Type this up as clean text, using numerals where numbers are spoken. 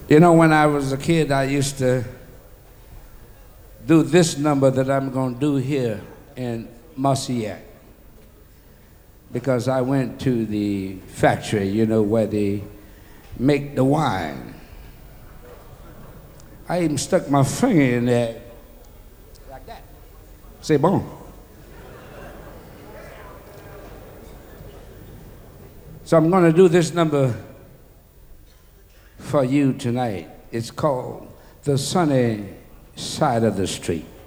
You know, when I was a kid, I used to do this number that I'm going to do here in Marcillac, because I went to the factory, you know, where they make the wine. I even stuck my finger in there like that. C'est bon. So I'm going to do this number for you tonight. It's called The Sunny Side of the Street.